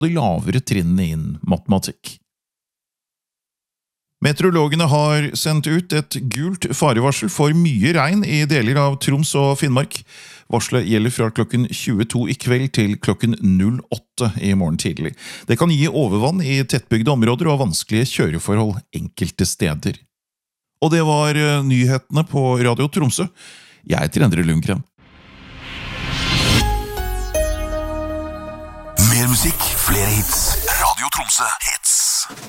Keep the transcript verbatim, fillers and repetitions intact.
de lavere trinnene innen matematikk. Meteorologene har sendt ut et gult farevarsel for mye regn i deler av Troms og Finnmark. Varselet gjelder fra klokken tjueto i kveld til klokken åtte i morgen tidlig. Det kan gi overvann i tettbygde områder og vanskelige kjøreforhold enkelte steder. Og det var nyhetene på Radio Tromsø. Jeg heter Endre Lundgren. Mer musikk, flere hits. Radio Tromsø.